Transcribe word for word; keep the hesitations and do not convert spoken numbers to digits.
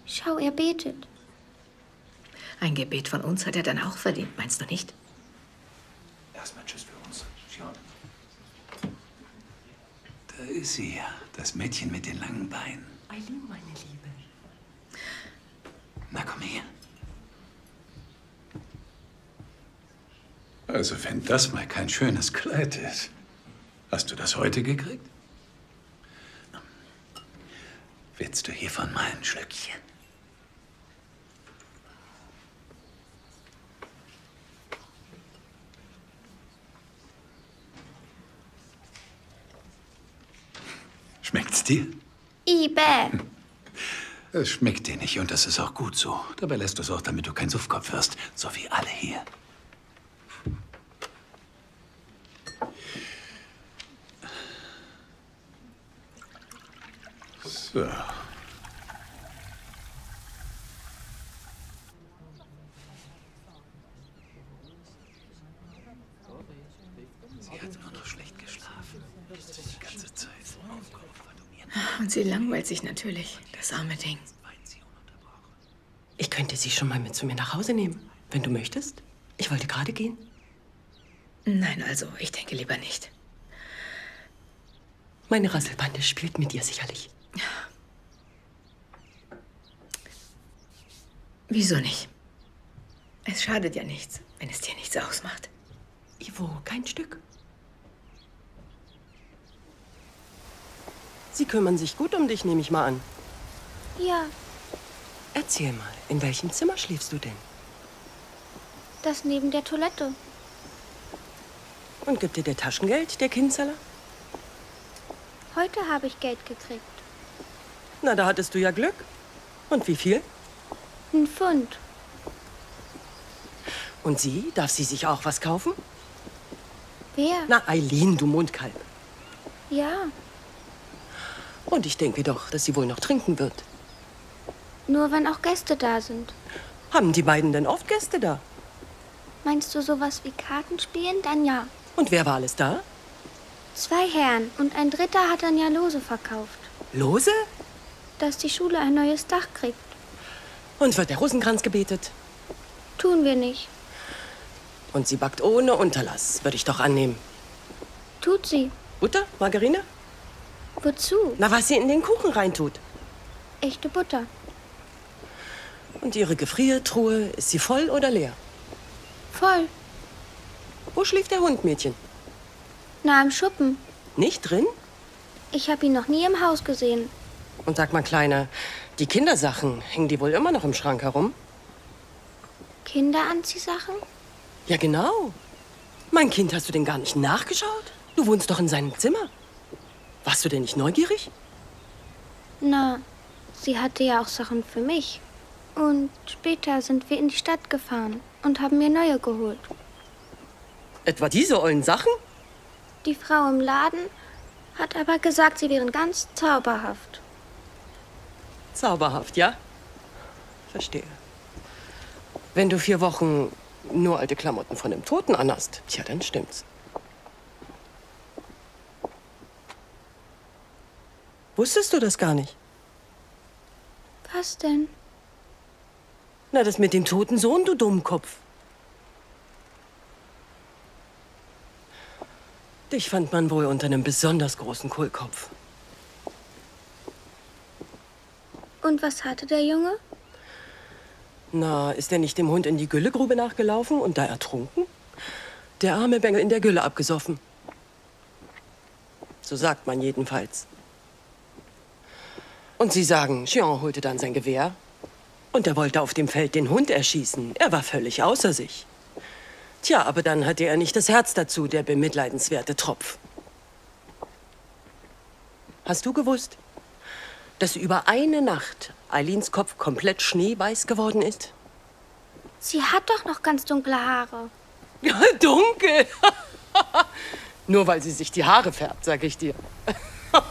Schau, er betet. Ein Gebet von uns hat er dann auch verdient, meinst du nicht? Erstmal Tschüss für uns. Xion. Da ist sie ja, das Mädchen mit den langen Beinen. Eileen, meine Liebe. Na, komm her. Also, wenn das mal kein schönes Kleid ist. Hast du das heute gekriegt? Willst du hiervon mal ein Schlückchen? Schmeckt's dir? Ibe. Es schmeckt dir nicht und das ist auch gut so. Dabei lässt du es auch, damit du kein Suffkopf wirst, so wie alle hier. So. Sie hat nur noch schlecht geschlafen. Die ganze Zeit. Und sie langweilt sich natürlich, das arme Ding. Ich könnte sie schon mal mit zu mir nach Hause nehmen, wenn du möchtest. Ich wollte gerade gehen. Nein, also, ich denke lieber nicht. Meine Rasselbande spielt mit dir sicherlich. Wieso nicht? Es schadet ja nichts, wenn es dir nichts ausmacht. Ivo, kein Stück. Sie kümmern sich gut um dich, nehme ich mal an. Ja, Erzähl mal, in welchem Zimmer schläfst du denn? das neben der Toilette. Und gibt dir der Taschengeld, der Kindzeller? Heute habe ich Geld gekriegt. Na, da hattest du ja Glück. Und wie viel? Ein Pfund. Und sie? Darf sie sich auch was kaufen? Wer? Na, Eileen, du Mundkalb. Ja, Und ich denke doch, dass sie wohl noch trinken wird. nur wenn auch Gäste da sind. Haben die beiden denn oft Gäste da? Meinst du sowas wie Kartenspielen? Dann ja. Und wer war alles da? Zwei Herren und ein dritter hat dann ja Lose verkauft, Lose? dass die Schule ein neues Dach kriegt. Und wird der Rosenkranz gebetet? Tun wir nicht. Und sie backt ohne Unterlass, würde ich doch annehmen. Tut sie. Butter? Margarine? Wozu? Na, was sie in den Kuchen reintut. Echte Butter. Und ihre Gefriertruhe, ist sie voll oder leer? Voll. Wo schläft der Hund, Mädchen? Na, im Schuppen. Nicht drin? Ich habe ihn noch nie im Haus gesehen. Und sag mal, Kleiner, die Kindersachen, hängen die wohl immer noch im Schrank herum? Kinderanziehsachen? Ja, genau. Mein Kind, hast du denn gar nicht nachgeschaut? Du wohnst doch in seinem Zimmer. Warst du denn nicht neugierig? Na, sie hatte ja auch Sachen für mich. Und später sind wir in die Stadt gefahren und haben mir neue geholt. Etwa diese ollen Sachen? Die Frau im Laden hat aber gesagt, sie wären ganz zauberhaft. Zauberhaft, ja? Verstehe. Wenn du vier Wochen nur alte Klamotten von dem Toten anhast, tja, dann stimmt's. Wusstest du das gar nicht? Was denn? Na, das mit dem toten Sohn, du Dummkopf. Dich fand man wohl unter einem besonders großen Kohlkopf. Und was hatte der Junge? Na, ist er nicht dem Hund in die Güllegrube nachgelaufen und da ertrunken? Der arme Bengel in der Gülle abgesoffen. So sagt man jedenfalls. Und sie sagen, Xion holte dann sein Gewehr und er wollte auf dem Feld den Hund erschießen. Er war völlig außer sich. Tja, aber dann hatte er nicht das Herz dazu, der bemitleidenswerte Tropf. Hast du gewusst, dass über eine Nacht Eileens Kopf komplett schneeweiß geworden ist? Sie hat doch noch ganz dunkle Haare. Ja, dunkel. Nur weil sie sich die Haare färbt, sag ich dir.